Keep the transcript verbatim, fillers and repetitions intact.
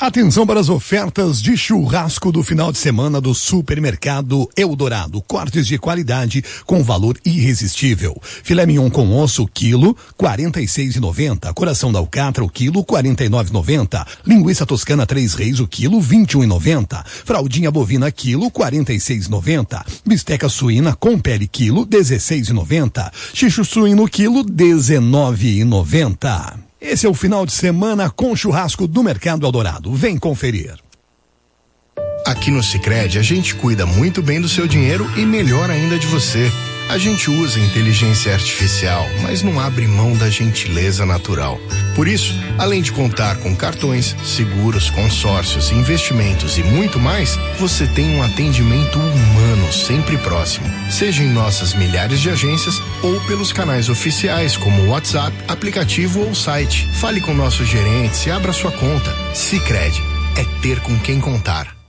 Atenção para as ofertas de churrasco do final de semana do Supermercado Eldorado. Cortes de qualidade com valor irresistível. Filé mignon com osso, quilo, quarenta e seis reais e noventa centavos. Coração da alcatra, o quilo, quarenta e nove reais e noventa centavos. Linguiça toscana três reis, o quilo, vinte e um reais e noventa centavos. Fraldinha bovina, quilo, quarenta e seis reais e noventa centavos. Bisteca suína com pele, quilo, dezesseis reais e noventa centavos. Xixo suíno, quilo, dezenove reais e noventa centavos. Esse é o final de semana com churrasco do Mercado Eldorado. Vem conferir. Aqui no Sicredi a gente cuida muito bem do seu dinheiro e melhor ainda de você. A gente usa inteligência artificial, mas não abre mão da gentileza natural. Por isso, além de contar com cartões, seguros, consórcios, investimentos e muito mais, você tem um atendimento humano sempre próximo. Seja em nossas milhares de agências ou pelos canais oficiais como WhatsApp, aplicativo ou site. Fale com nossos gerentes e abra sua conta. Sicredi é ter com quem contar.